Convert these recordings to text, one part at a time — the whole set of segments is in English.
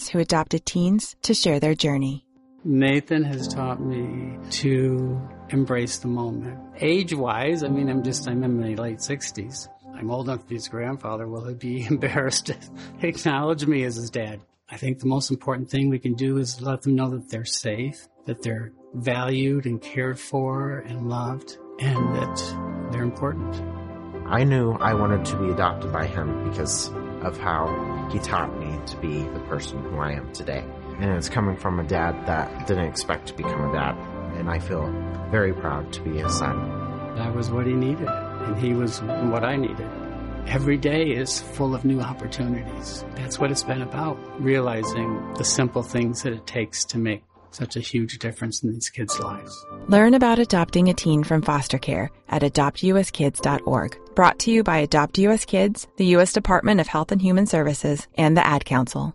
parents who adopted teens to share their journey. Nathan has taught me to embrace the moment. Age-wise, I'm in my late 60s. I'm old enough to be his grandfather. Will he be embarrassed to acknowledge me as his dad? I think the most important thing we can do is let them know that they're safe, that they're valued and cared for and loved, and that they're important. I knew I wanted to be adopted by him because of how he taught me to be the person who I am today. And it's coming from a dad that didn't expect to become a dad. And I feel very proud to be his son. I was what he needed, and he was what I needed. Every day is full of new opportunities. That's what it's been about, realizing the simple things that it takes to make such a huge difference in these kids' lives. Learn about adopting a teen from foster care at adoptuskids.org. Brought to you by Adopt U.S. Kids, the U.S. Department of Health and Human Services, and the Ad Council.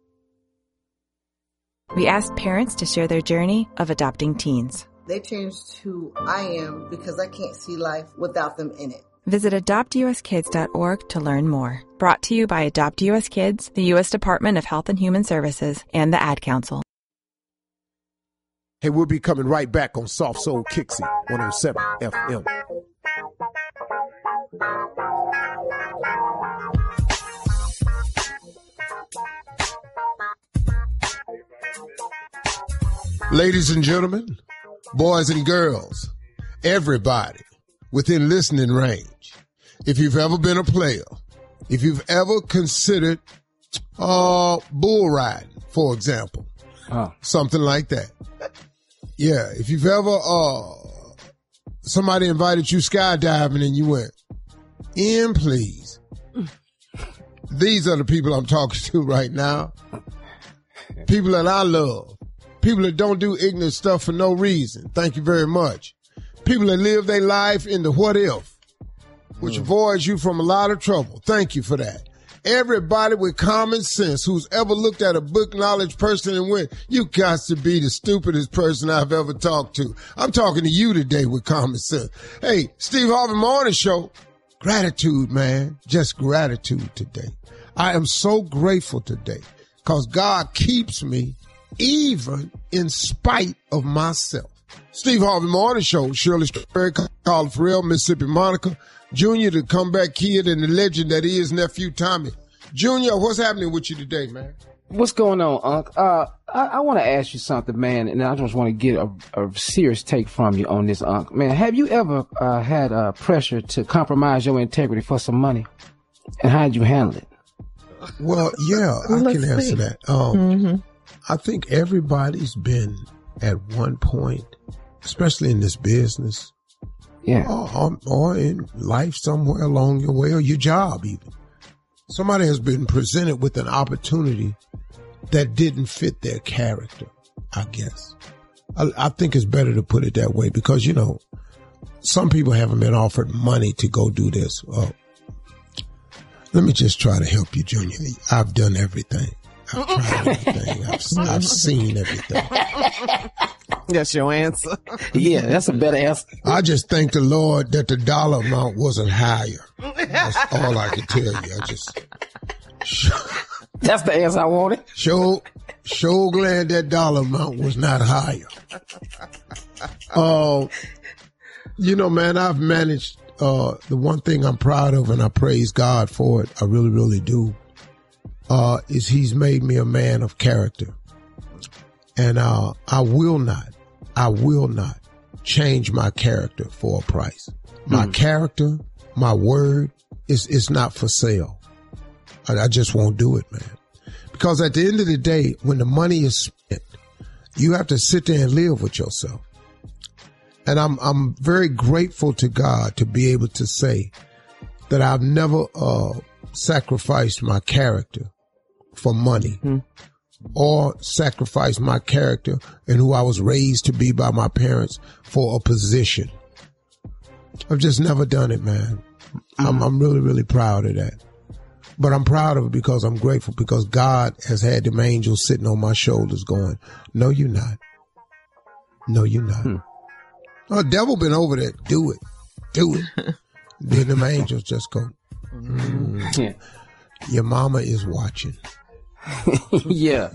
We asked parents to share their journey of adopting teens. They changed who I am because I can't see life without them in it. Visit adoptuskids.org to learn more. Brought to you by Adopt U.S. Kids, the U.S. Department of Health and Human Services, and the Ad Council. Hey, we'll be coming right back on Soft Soul Kixie 107 FM. Ladies and gentlemen, boys and girls, everybody within listening range, if you've ever been a player, if you've ever considered bull riding, for example, something like that. Yeah, if you've ever, somebody invited you skydiving and you went, in please. These are the people I'm talking to right now. People that I love. People that don't do ignorant stuff for no reason. Thank you very much. People that live their life in the what if, which avoids you from a lot of trouble. Thank you for that. Everybody with common sense who's ever looked at a book knowledge person and went, you got to be the stupidest person I've ever talked to. I'm talking to you today with common sense. Hey, Steve Harvey Morning Show. Gratitude, man. Just gratitude today. I am so grateful today because God keeps me even in spite of myself. Steve Harvey Morning Show. Shirley Strawberry, Carla Farrell, Mississippi Monica, Junior, the comeback kid and the legend that is nephew Tommy. Junior, what's happening with you today, man? What's going on, Unc? I want to ask you something, man, and I just want to get a serious take from you on this, Unc. Man, have you ever had pressure to compromise your integrity for some money? And how did you handle it? Well, yeah, I can answer that. I think everybody's been at one point, especially in this business, or in life somewhere along your way, or your job even. Somebody has been presented with an opportunity that didn't fit their character, I guess. I think it's better to put it that way because, you know, some people haven't been offered money to go do this. Let me just try to help you, Junior. I've done everything. I've tried everything. I've seen everything. That's your answer? Yeah, that's a better answer. I just thank the Lord that the dollar amount wasn't higher. That's all I can tell you. That's the answer I wanted. So glad that dollar amount was not higher. You know, man, I've managed, the one thing I'm proud of, and I praise God for it, I really, really do, is he's made me a man of character. And I will not change my character for a price. My character, my word, is not for sale. I just won't do it, man. Because at the end of the day, when the money is spent, you have to sit there and live with yourself. And I'm very grateful to God to be able to say that I've never sacrificed my character for money. Or sacrifice my character and who I was raised to be by my parents for a position. I've just never done it, man. I'm really, really proud of that. But I'm proud of it because I'm grateful because God has had them angels sitting on my shoulders going, no, you're not. No, you're not. Oh, the devil been over there. Do it. Do it. Then them angels just go, your mama is watching. Yeah.